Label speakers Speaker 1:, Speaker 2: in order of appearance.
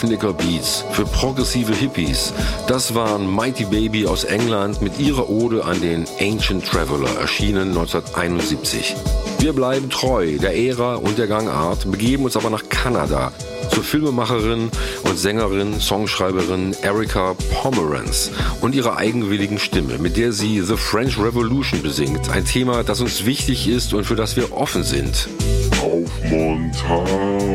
Speaker 1: Flicker-Beats für progressive Hippies. Das waren Mighty Baby aus England mit ihrer Ode an den Ancient Traveler, erschienen 1971. Wir bleiben treu der Ära und der Gangart, begeben uns aber nach Kanada zur Filmemacherin und Sängerin, Songschreiberin Erica Pomeranz und ihrer eigenwilligen Stimme, mit der sie The French Revolution besingt. Ein Thema, das uns wichtig ist und für das wir offen sind.
Speaker 2: Auf Montag.